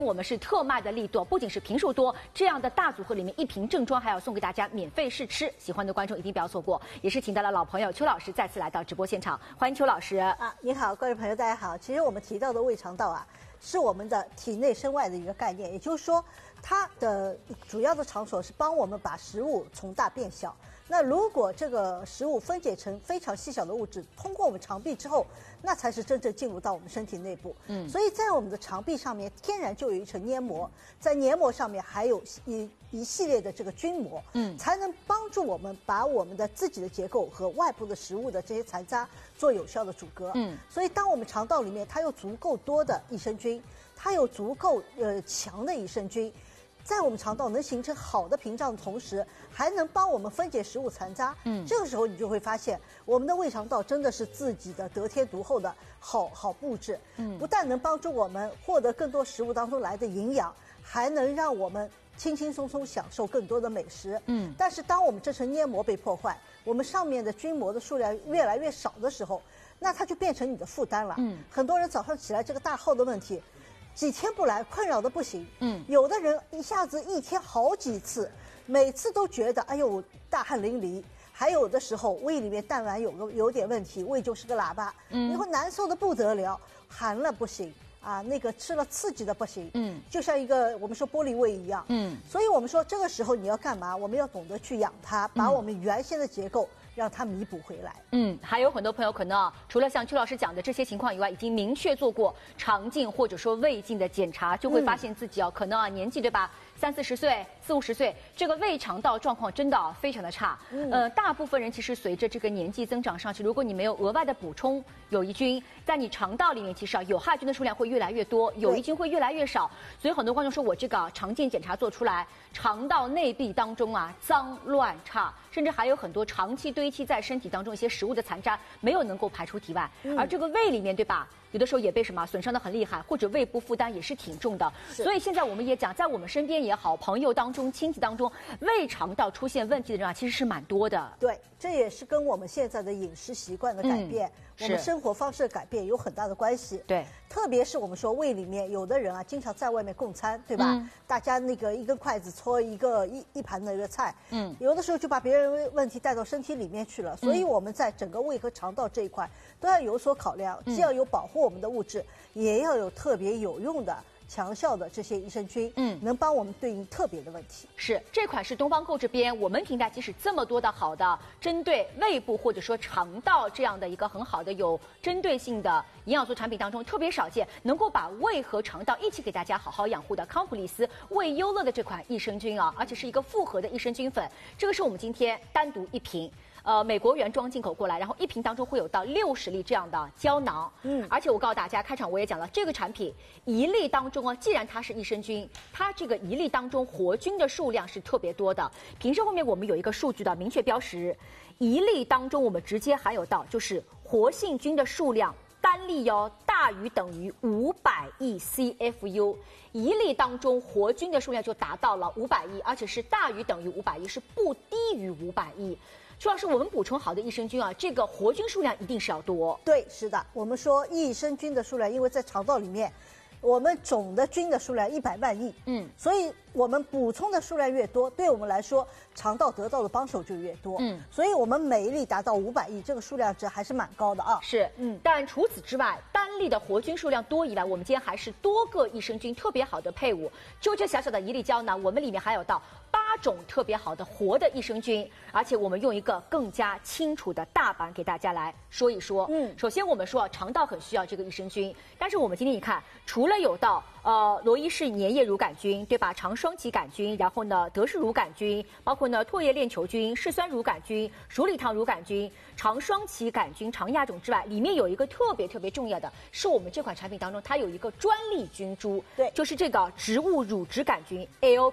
我们是特卖的力度，不仅是瓶数多，这样的大组合里面1瓶正装还要送给大家免费试吃，喜欢的观众一定不要错过。也是请到了老朋友邱老师再次来到直播现场，欢迎邱老师。 你好，各位朋友，大家好。其实我们提到的胃肠道是我们的体内身外的一个概念，也就是说，它的主要的场所是帮我们把食物从大变小。那如果这个食物分解成非常细小的物质，通过我们肠壁之后，那才是真正进入到我们身体内部。所以在我们的肠壁上面，天然就有一层黏膜，在黏膜上面还有一系列的这个菌膜，才能帮助我们把我们的自己的结构和外部的食物的这些残渣做有效的阻隔。所以当我们肠道里面它有足够多的益生菌，它有足够强的益生菌。在我们肠道能形成好的屏障的同时，还能帮我们分解食物残渣。这个时候你就会发现，我们的胃肠道真的是自己的得天独厚的好布置。不但能帮助我们获得更多食物当中来的营养，还能让我们轻轻松松享受更多的美食。但是当我们这层黏膜被破坏，我们上面的菌膜的数量越来越少的时候，那它就变成你的负担了。很多人早上起来这个大号的问题。几天不来，困扰的不行。有的人一下子一天好几次，每次都觉得哎呦大汗淋漓。还有的时候胃里面弹丸有点问题，胃就是个喇叭，你会难受的不得了，寒了不行啊，那个吃了刺激的不行。就像一个我们说玻璃胃一样。所以我们说这个时候你要干嘛？我们要懂得去养它，把我们原先的结构。让它弥补回来。 还有很多朋友可能除了像邱老师讲的这些情况以外，已经明确做过肠镜或者说胃镜的检查，就会发现自己可能年纪对吧，30、40岁、40、50岁，这个胃肠道状况真的非常的差。大部分人其实随着这个年纪增长上去，如果你没有额外的补充有益菌，在你肠道里面其实有害菌的数量会越来越多，有益菌会越来越少。所以很多观众说我这个肠镜检查做出来，肠道内壁当中脏乱差，甚至还有很多长期堆积在身体当中一些食物的残渣没有能够排出体外，而这个胃里面对吧？有的时候也被损伤得很厉害，或者胃部负担也是挺重的。所以现在我们也讲，在我们身边也好，朋友当中、亲戚当中，胃肠道出现问题的人其实是蛮多的。 对，这也是跟我们现在的饮食习惯的改变，我们生活方式的改变有很大的关系。 对， 特别是我们说胃里面有的人经常在外面供餐，对吧？大家那个一根筷子搓一盘的一个菜，有的时候就把别人问题带到身体里面去了。所以我们在整个胃和肠道这一块都要有所考量，既要有保护我们的物质，也要有特别有用的强效的这些益生菌，能帮我们对应特别的问题。 是，这款是东方购这边我们平台即使这么多的好的针对胃部或者说肠道这样的一个很好的有针对性的营养素产品当中，特别少见能够把胃和肠道一起给大家好好养护的康普利斯胃优乐的这款益生菌而且是一个复合的益生菌粉，这个是我们今天单独1瓶。美国原装进口过来，然后1瓶当中会有到60粒这样的胶囊。而且我告诉大家，开场我也讲了，这个产品1粒当中既然它是益生菌，它这个1粒当中活菌的数量是特别多的。瓶身后面我们有一个数据的明确标识，1粒当中我们直接含有到就是活性菌的数量。单粒大于等于500亿 CFU， 1粒当中活菌的数量就达到了500亿，而且是大于等于500亿，是不低于500亿。主要是我们补充好的益生菌这个活菌数量一定是要多。 对，是的，我们说益生菌的数量，因为在肠道里面，我们总的菌的数量100万亿，所以我们补充的数量越多，对我们来说，肠道得到的帮手就越多。所以我们每1粒达到500亿，这个数量值还是蛮高的是，但除此之外，单粒的活菌数量多以外，我们今天还是多个益生菌特别好的配伍。就这小小的1粒胶囊，我们里面还有到8种特别好的活的益生菌，而且我们用一个更加清楚的大版给大家来说一说。首先我们说肠道很需要这个益生菌，但是我们今天你看，除了有到罗伊氏粘液乳杆菌，对吧？肠双歧杆菌，然后呢德氏乳杆菌，包括呢唾液链球菌、嗜酸乳杆菌、鼠李糖乳杆菌、肠双歧杆菌、肠亚种之外，里面有一个特别重要的，是我们这款产品当中它有一个专利菌株， 对， 就是这个植物乳脂杆菌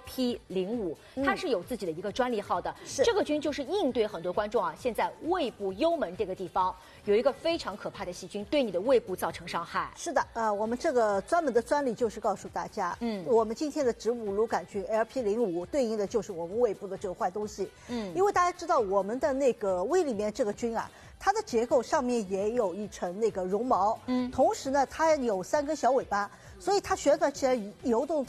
ALP05，它是有自己的一个专利号的。这个菌就是应对很多观众现在胃部幽门这个地方有一个非常可怕的细菌，对你的胃部造成伤害。 是的，我们这个专门的专利就是告诉大家，我们今天的植物乳杆菌 LP05对应的就是我们胃部的这个坏东西。因为大家知道我们的那个胃里面这个菌它的结构上面也有一层那个绒毛，同时呢它有3根小尾巴， 所以它旋转起来游动